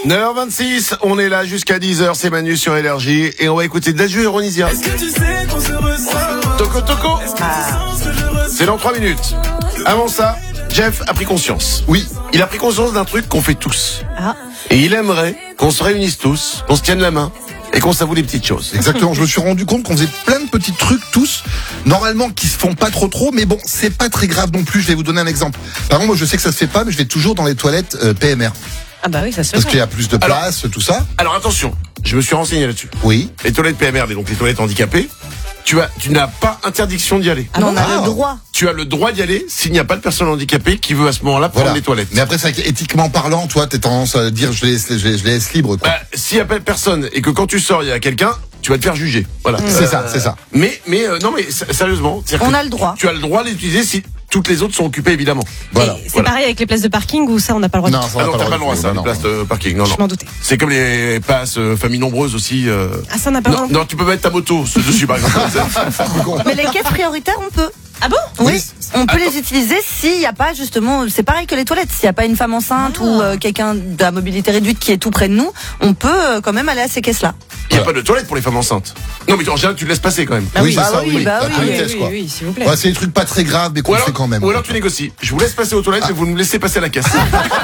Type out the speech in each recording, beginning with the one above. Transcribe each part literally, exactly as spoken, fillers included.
neuf heures vingt-six, on est là jusqu'à dix heures, c'est Manu sur Énergie et on va écouter Dadju et Ronisia. Est-ce que tu sais qu'on se ressent? Toco Toco. C'est dans trois minutes. Avant ça, Jeff a pris conscience. Oui, il a pris conscience d'un truc qu'on fait tous. Ah. Et il aimerait qu'on se réunisse tous, qu'on se tienne la main et qu'on s'avoue des petites choses. Exactement, je me suis rendu compte qu'on faisait plein de petits trucs tous, normalement qui se font pas trop trop, mais bon, c'est pas très grave non plus. Je vais vous donner un exemple. Par exemple, moi je sais que ça se fait pas, mais je vais toujours dans les toilettes euh, P M R. Ah bah oui, ça se fait. Parce qu'il y a plus de place, alors, tout ça. Alors attention, je me suis renseigné là-dessus. Oui. Les toilettes P M R, donc les toilettes handicapées, tu as, tu n'as pas interdiction d'y aller. Ah non, on a ah. le droit. Tu as le droit d'y aller s'il n'y a pas de personne handicapée qui veut à ce moment-là prendre Voilà. les toilettes. Mais après, c'est vrai qu'éthiquement parlant, toi, t'as tendance à dire je les laisse, je les, je les laisse libres, quoi. Bah, s'il n'y a pas de personne et que quand tu sors, il y a quelqu'un, tu vas te faire juger. Voilà. Mmh. C'est ça, c'est ça. Mais, mais euh, non, mais sérieusement, on a le droit. Tu as le droit d'utiliser si toutes les autres sont occupées, évidemment. Voilà. C'est voilà. Pareil avec les places de parking ou ça, on n'a pas le droit. Non, de... ça, ah non, t'as pas le droit, ça, les places de parking. Non, non. Je m'en doutais. C'est comme les passes euh, familles nombreuses aussi. Euh... Ah, ça n'a pas. Non, non, tu peux mettre ta moto dessus, par exemple. Mais les caisses prioritaires, on peut. Ah bon? Oui, on peut Attends. les utiliser s'il n'y a pas justement, c'est pareil que les toilettes, s'il n'y a pas une femme enceinte ah. ou euh, quelqu'un de la mobilité réduite qui est tout près de nous, on peut euh, quand même aller à ces caisses-là. Il n'y a pas de toilettes pour les femmes enceintes. Non, mais en général, tu le laisses passer quand même. Bah oui, oui, c'est bah ça, oui, oui. bah La oui, politesse, oui, quoi. oui, oui, s'il vous plaît. Ouais, c'est des trucs pas très graves, mais qu'on fait quand même. Ou alors tu négocies. Je vous laisse passer aux toilettes, mais vous me laissez passer à la caisse.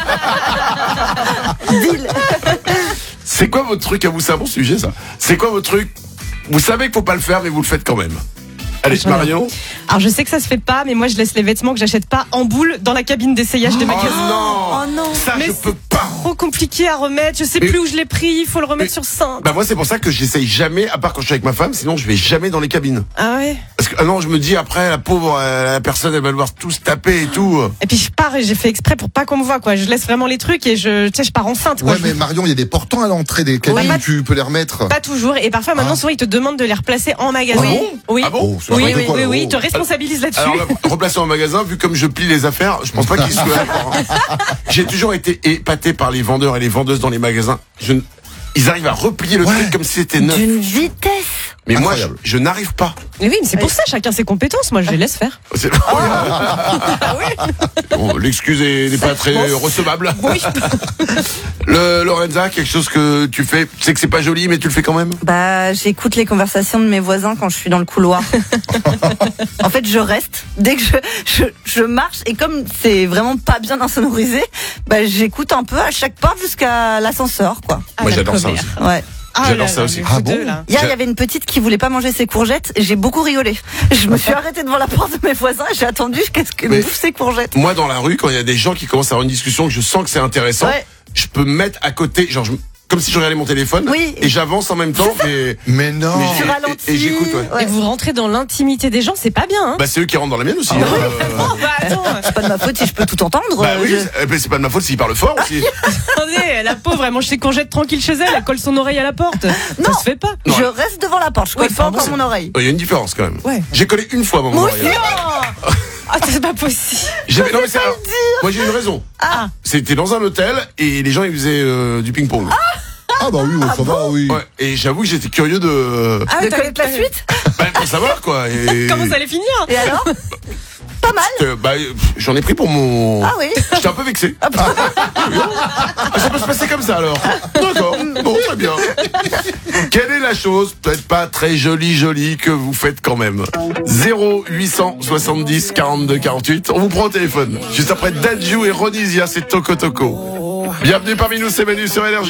Deal. C'est quoi votre truc à vous? C'est un bon sujet, ça. C'est quoi votre truc? Vous savez qu'il faut pas le faire, mais vous le faites quand même. Allez, Marion. Alors je sais que ça se fait pas, mais moi je laisse les vêtements que j'achète pas en boule dans la cabine d'essayage des Oh magasins. non, Oh non. Ça, Mais je peux pas. Trop compliqué à remettre, je sais Mais- plus où je l'ai pris, il faut le remettre Mais- sur cintre. Bah moi c'est pour ça que j'essaye jamais, à part quand je suis avec ma femme, sinon je vais jamais dans les cabines. Ah ouais. Parce que ah non, je me dis après la pauvre euh, la personne elle va devoir tout se taper et tout. Et puis je pars et j'ai fait exprès pour pas qu'on me voit quoi. Je laisse vraiment les trucs et je, tu sais, je pars enceinte quoi. Ouais, mais Marion, il y a des portants à l'entrée des cabines, Ouais. tu peux les remettre. Pas toujours. Et parfois maintenant, Ah. souvent ils te demandent de les replacer en magasin. Ah bon Oui. Ah bon Oh, c'est Oui, n'importe oui, quoi, oui, là. oui, Oh. ils te responsabilisent là-dessus. Alors là, replacer en magasin, vu comme je plie les affaires, je pense pas qu'ils soient d'accord. hein. J'ai toujours été épaté par les vendeurs et les vendeuses dans les magasins. Je ne- Ils arrivent à replier le Ouais. truc comme si c'était neuf. D'une vitesse. Mais moi, je, Incroyable. je n'arrive pas. Mais oui, mais c'est pour ça, chacun ses compétences. Moi, je les laisse faire. C'est- Bon, l'excuse est- n'est pas très recevable. Oui. Le Lorenza, quelque chose que tu fais, tu sais que c'est pas joli, mais tu le fais quand même. Bah, j'écoute les conversations de mes voisins quand je suis dans le couloir. En fait, je reste. Dès que je, je, je marche, et comme c'est vraiment pas bien insonorisé, bah, j'écoute un peu à chaque porte jusqu'à l'ascenseur, quoi. Ah, Moi, la j'adore ça commère. aussi. Ouais. Ah J'adore là ça là, aussi. mais Ah vous deux, bon là. Hier, il J'ai- y avait une petite qui voulait pas manger ses courgettes, et j'ai beaucoup rigolé. Je me suis arrêtée devant la porte de mes voisins, j'ai attendu qu'est-ce que Mais- bouffent ces courgettes. Moi, dans la rue, quand il y a des gens qui commencent à avoir une discussion, que je sens que c'est intéressant, Ouais. je peux me mettre à côté, genre, je- comme si je regardais mon téléphone, Oui. et j'avance en même temps, mais, Mais non. mais Tu j'ai- ralentis. et, et j'écoute, ouais. Ouais. Et vous rentrez dans l'intimité des gens, c'est pas bien, hein. Bah, c'est eux qui rentrent dans la mienne aussi. hein. Euh, Oh, bah attends. C'est pas de ma faute si je peux tout entendre. bah euh, oui, je- c'est- eh ben, c'est pas de ma faute s'ils parlent fort aussi. Attendez, la pauvre, elle mange ses courgettes tranquille chez elle, elle colle son oreille à la porte. Non. Ça se fait pas. Non. Je reste devant la porte, je colle Oui, pas enfin, encore bon, mon oreille. Il y a une différence quand même. Ouais. J'ai collé une fois mon Moi oreille. Non. Ah, c'est pas possible. J'ai- non, mais c'est- alors, moi j'ai une raison. Ah. C'était dans un hôtel et les gens ils faisaient euh, du ping-pong. Ah bah oui, oh, ça va, oui. Ouais, et j'avoue que j'étais curieux de, Ah, De t'as- connaître la t'as- suite bah, pour savoir quoi. Et, Comment ça allait finir? Et alors Pas mal. Euh, bah, euh, j'en ai pris pour mon. Ah oui. J'étais un peu vexé. Ah, ça peut se passer comme ça alors. D'accord. Bon, très bien. Quelle est la chose, peut-être pas très jolie, jolie, que vous faites quand même? zéro huit cent soixante-dix quarante-deux quarante-huit. On vous prend au téléphone. Juste après Dadju et Ronisia, c'est Toco Toco. Bienvenue parmi nous, c'est Manu sur Énergie.